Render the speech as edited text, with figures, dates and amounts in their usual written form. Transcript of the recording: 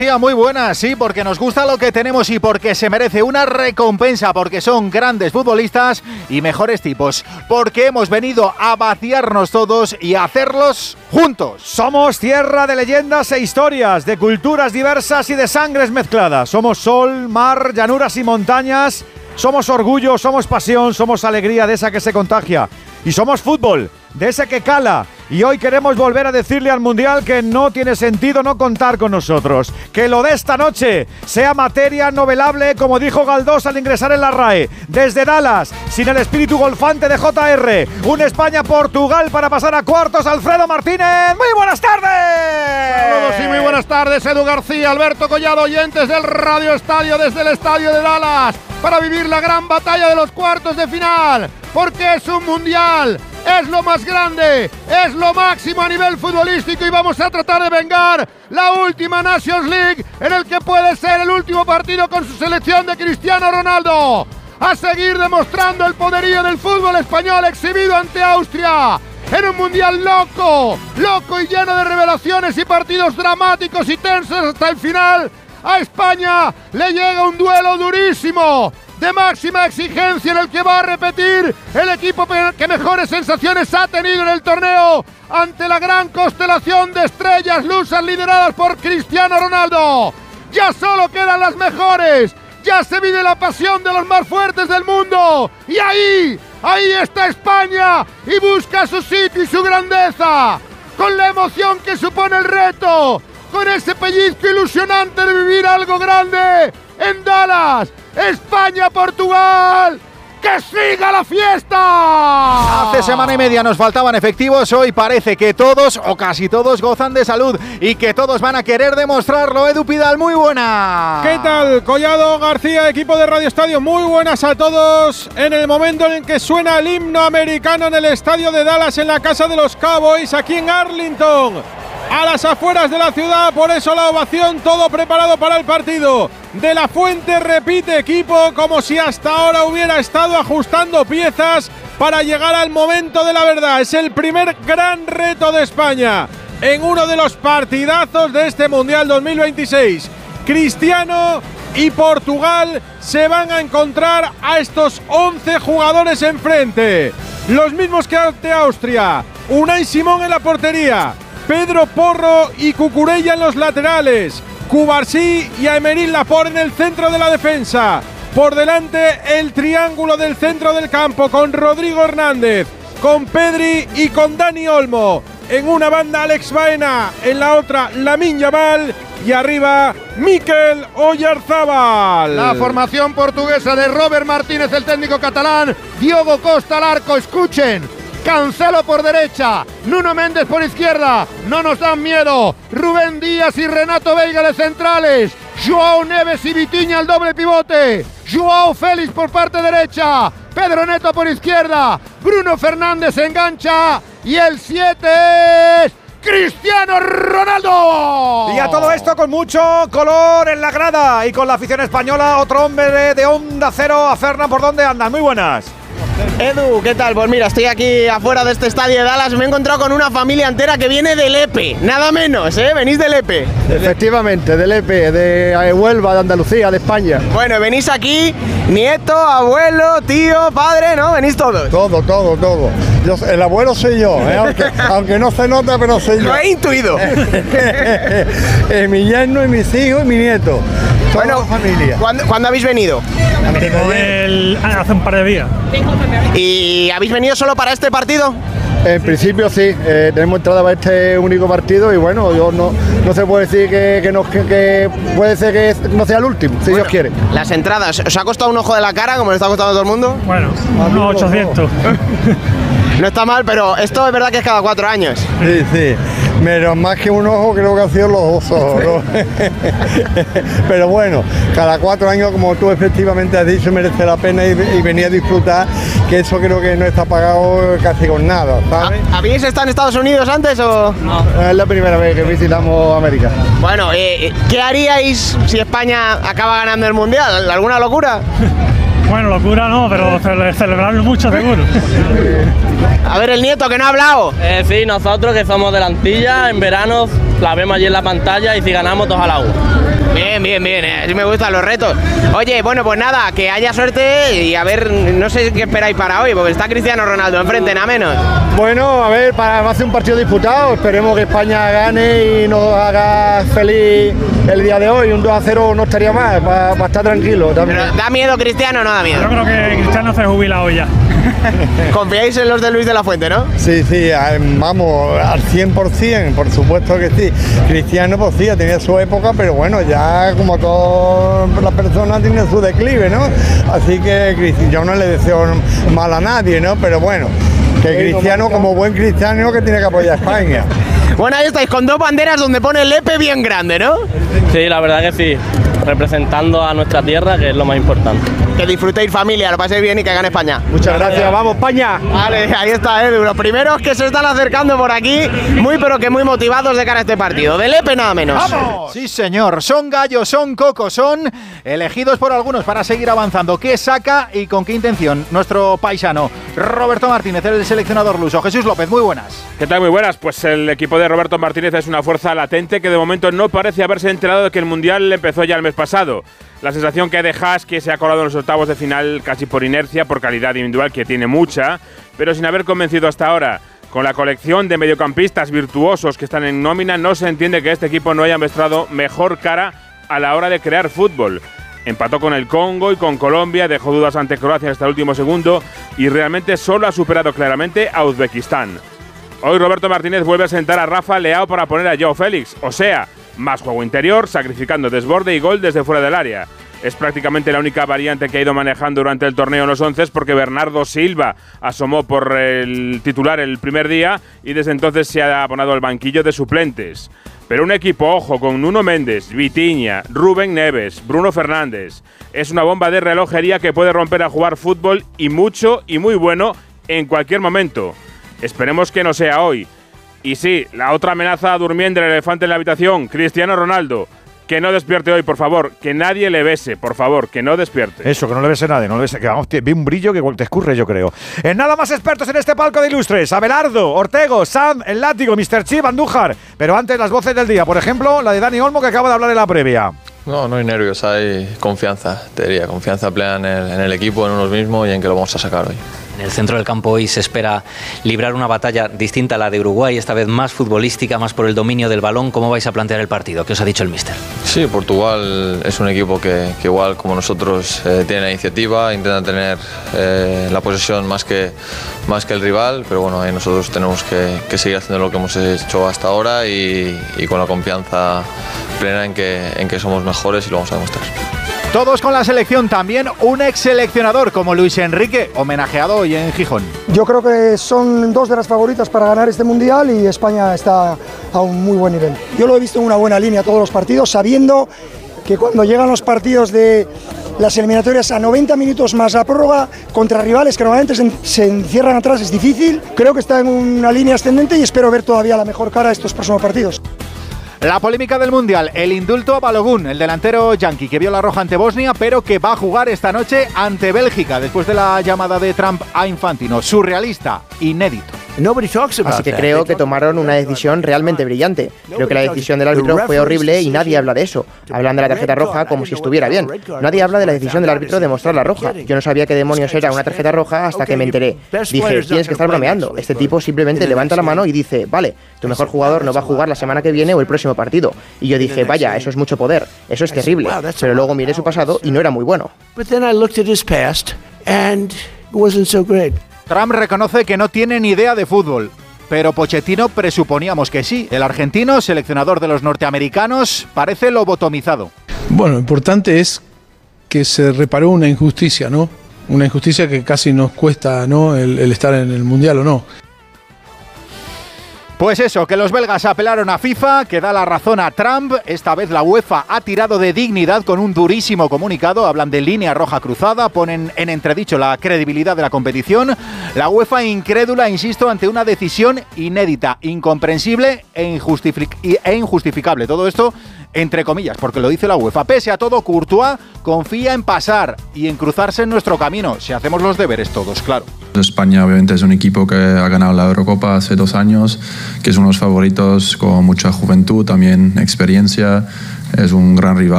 Muy buenas, sí, porque nos gusta lo que tenemos y porque se merece una recompensa, porque son grandes futbolistas y mejores tipos, porque hemos venido a vaciarnos todos y a hacerlos juntos. Somos tierra de leyendas e historias, de culturas diversas y de sangres mezcladas. Somos sol, mar, llanuras y montañas. Somos orgullo, somos pasión, somos alegría de esa que se contagia. Y somos fútbol, de ese que cala. Y hoy queremos volver a decirle al Mundial que no tiene sentido no contar con nosotros. Que lo de esta noche sea materia novelable, como dijo Galdós al ingresar en la RAE. Desde Dallas, sin el espíritu golfante de JR. Un España-Portugal para pasar a cuartos. Alfredo Martínez, muy buenas tardes. Saludos y muy buenas tardes. Edu García, Alberto Collado, oyentes del Radio Estadio desde el estadio de Dallas, para vivir la gran batalla de los cuartos de final. Porque es un Mundial. Es lo más grande, es lo máximo a nivel futbolístico y vamos a tratar de vengar la última Nations League en el que puede ser el último partido con su selección de Cristiano Ronaldo. A seguir demostrando el poderío del fútbol español exhibido ante Austria en un Mundial loco y lleno de revelaciones y partidos dramáticos y tensos hasta el final. A España le llega un duelo durísimo, de máxima exigencia, en el que va a repetir el equipo que mejores sensaciones ha tenido en el torneo ante la gran constelación de estrellas lusas lideradas por Cristiano Ronaldo. Ya solo quedan las mejores, ya se vive la pasión de los más fuertes del mundo y ahí está España y busca su sitio y su grandeza, con la emoción que supone el reto, con ese pellizco ilusionante de vivir algo grande en Dallas. España-Portugal, ¡que siga la fiesta! Hace semana y media nos faltaban efectivos, hoy parece que todos o casi todos gozan de salud y que todos van a querer demostrarlo. Edu Pidal, muy buena. ¿Qué tal? Collado, García, equipo de Radio Estadio, muy buenas a todos. En el momento en el que suena el himno americano en el estadio de Dallas, en la casa de los Cowboys, aquí en Arlington, a las afueras de la ciudad, por eso la ovación, todo preparado para el partido. De la Fuente repite equipo, como si hasta ahora hubiera estado ajustando piezas para llegar al momento de la verdad. Es el primer gran reto de España en uno de los partidazos de este Mundial 2026. Cristiano y Portugal se van a encontrar a estos 11 jugadores enfrente. Los mismos que ante Austria. Unai Simón en la portería, Pedro Porro y Cucurella en los laterales, Cubarsí y Aymeric Laporte en el centro de la defensa. Por delante el triángulo del centro del campo con Rodrigo Hernández, con Pedri y con Dani Olmo. En una banda Alex Baena, en la otra Lamine Yamal y arriba Mikel Oyarzabal. La formación portuguesa de Robert Martínez, el técnico catalán, Diogo Costa al arco, escuchen. Cancelo por derecha, Nuno Méndez por izquierda, no nos dan miedo. Rubén Díaz y Renato Veiga de centrales, Joao Neves y Vitinha al doble pivote, Joao Félix por parte derecha, Pedro Neto por izquierda, Bruno Fernández engancha y el 7 es Cristiano Ronaldo. Y a todo esto con mucho color en la grada y con la afición española, otro hombre de Onda Cero. A Fernan, ¿por dónde andan? Muy buenas. Edu, ¿qué tal? Pues mira, estoy aquí afuera de este estadio de Dallas. Me he encontrado con una familia entera que viene de Lepe, nada menos, ¿eh? Venís de Lepe. Efectivamente, de Lepe, de Huelva, de Andalucía, de España. Bueno, venís aquí, nieto, abuelo, tío, padre, ¿no? Venís todos. Todo. El abuelo soy yo, ¿eh? aunque no se nota, pero soy yo. Lo he intuido. Mi yerno y mis hijos y mi nieto. Bueno, familia. ¿Cuándo habéis venido? Hace un par de días. ¿Y habéis venido solo para este partido? En principio sí, tenemos entrada para este único partido y bueno, yo no se puede decir que puede ser que no sea el último, si Dios quiere. Las entradas, ¿os ha costado un ojo de la cara como le está costando a todo el mundo? Bueno, unos 800. No está mal, pero esto es verdad que es cada 4 años. Sí. Menos más que un ojo, creo que han sido los 2 ojos, ¿no? Pero bueno, cada 4 años, como tú efectivamente has dicho, merece la pena y venir a disfrutar, que eso creo que no está pagado casi con nada, ¿sabes? ¿Habéis estado en Estados Unidos antes o...? No. Es la primera vez que visitamos América. Bueno, ¿qué haríais si España acaba ganando el Mundial? ¿Alguna locura? Bueno, locura no, pero celebrarlo mucho seguro. A ver, el nieto que no ha hablado. Sí, nosotros que somos de la Antilla, en verano la vemos allí en la pantalla y si ganamos 2 al agua. Bien, así me gustan los retos. Oye, bueno, pues nada, que haya suerte y a ver, no sé qué esperáis para hoy, porque está Cristiano Ronaldo enfrente, nada menos. Bueno, a ver, va a ser un partido disputado. Esperemos que España gane y nos haga feliz el día de hoy. Un 2-0 no estaría mal, para estar tranquilo también. Pero, ¿da miedo Cristiano o no da miedo? Yo creo que Cristiano se jubila hoy ya. Confiáis en los de Luis de la Fuente, ¿no? Sí, vamos, al 100%, por supuesto que sí. Cristiano, pues sí, tenía su época, pero bueno, ya como todas las personas tienen su declive, ¿no? Así que yo no le deseo mal a nadie, ¿no? Pero bueno, que Cristiano, como buen cristiano, que tiene que apoyar a España. Bueno, ahí estáis con 2 banderas donde pone el Lepe bien grande, ¿no? Sí, la verdad que sí. Representando a nuestra tierra, que es lo más importante. Que disfrutéis familia, lo paséis bien y que gane España. Muchas gracias, vamos España. Vale, ahí está Edu, los primeros que se están acercando por aquí, muy motivados de cara a este partido. De Lepe nada menos. ¡Vamos! Sí, señor, son gallos, son cocos, son elegidos por algunos para seguir avanzando. ¿Qué saca y con qué intención nuestro paisano Roberto Martínez, el seleccionador luso? Jesús López, muy buenas. ¿Qué tal? Muy buenas. Pues el equipo de Roberto Martínez es una fuerza latente que de momento no parece haberse enterado de que el Mundial empezó ya el mes pasado. La sensación que deja es que se ha colado en los octavos de final casi por inercia, por calidad individual, que tiene mucha, pero sin haber convencido hasta ahora. Con la colección de mediocampistas virtuosos que están en nómina, no se entiende que este equipo no haya mostrado mejor cara a la hora de crear fútbol. Empató con el Congo y con Colombia, dejó dudas ante Croacia hasta el último segundo y realmente solo ha superado claramente a Uzbekistán. Hoy Roberto Martínez vuelve a sentar a Rafa Leao para poner a Joao Félix, o sea, más juego interior, sacrificando desborde y gol desde fuera del área. Es prácticamente la única variante que ha ido manejando durante el torneo en los 11 porque Bernardo Silva asomó por el titular el primer día y desde entonces se ha abonado al banquillo de suplentes. Pero un equipo, ojo, con Nuno Méndez, Vitinha, Rubén Neves, Bruno Fernández, es una bomba de relojería que puede romper a jugar fútbol y mucho y muy bueno en cualquier momento. Esperemos que no sea hoy. Y sí, la otra amenaza durmiendo el elefante en la habitación, Cristiano Ronaldo. Que no despierte hoy, por favor. Que nadie le bese, por favor. Que no despierte. Eso, que no le bese nadie. No le bese, que vamos, vi un brillo que te escurre, yo creo. En nada más expertos en este palco de ilustres. Abelardo, Ortego, Sam, El Látigo, Mr. Chip, Andújar. Pero antes las voces del día. Por ejemplo, la de Dani Olmo, que acaba de hablar en la previa. No hay nervios, hay confianza, te diría. Confianza plena en el equipo, en unos mismos y en que lo vamos a sacar hoy. En el centro del campo hoy se espera librar una batalla distinta a la de Uruguay, esta vez más futbolística, más por el dominio del balón. ¿Cómo vais a plantear el partido? ¿Qué os ha dicho el míster? Sí, Portugal es un equipo que igual como nosotros tiene la iniciativa, intenta tener la posesión más que el rival, pero bueno, ahí nosotros tenemos que seguir haciendo lo que hemos hecho hasta ahora y con la confianza plena en que somos mejores y lo vamos a demostrar. Todos con la selección, también un ex seleccionador como Luis Enrique, homenajeado hoy en Gijón. Yo creo que son 2 de las favoritas para ganar este Mundial y España está a un muy buen nivel. Yo lo he visto en una buena línea todos los partidos, sabiendo que cuando llegan los partidos de las eliminatorias a 90 minutos más la prórroga contra rivales que normalmente se encierran atrás es difícil. Creo que está en una línea ascendente y espero ver todavía la mejor cara estos próximos partidos. La polémica del Mundial, el indulto a Balogun, el delantero yanqui que vio la roja ante Bosnia, pero que va a jugar esta noche ante Bélgica, después de la llamada de Trump a Infantino. Surrealista, inédito. Así que creo que tomaron una decisión realmente brillante. Creo que la decisión del árbitro fue horrible y nadie habla de eso. Hablan de la tarjeta roja como si estuviera bien. Nadie habla de la decisión del árbitro de mostrar la roja. Yo no sabía qué demonios era una tarjeta roja hasta que me enteré. Dije, tienes que estar bromeando. Este tipo simplemente levanta la mano y dice, vale, tu mejor jugador no va a jugar la semana que viene o el próximo partido. Y yo dije, vaya, eso es mucho poder, eso es terrible. Pero luego miré su pasado y no era muy bueno. Trump reconoce que no tiene ni idea de fútbol, pero Pochettino presuponíamos que sí. El argentino, seleccionador de los norteamericanos, parece lobotomizado. Bueno, lo importante es que se reparó una injusticia, ¿no? Una injusticia que casi nos cuesta, ¿no? el estar en el Mundial o no. Pues eso, que los belgas apelaron a FIFA, que da la razón a Trump. Esta vez la UEFA ha tirado de dignidad con un durísimo comunicado. Hablan de línea roja cruzada, ponen en entredicho la credibilidad de la competición. La UEFA incrédula, insisto, ante una decisión inédita, incomprensible e injustificable. Todo esto entre comillas, porque lo dice la UEFA. Pese a todo, Courtois confía en pasar y en cruzarse en nuestro camino, si hacemos los deberes todos, claro. España obviamente es un equipo que ha ganado la Eurocopa hace 2 años, que es uno de los favoritos con mucha juventud, también experiencia, es un gran rival.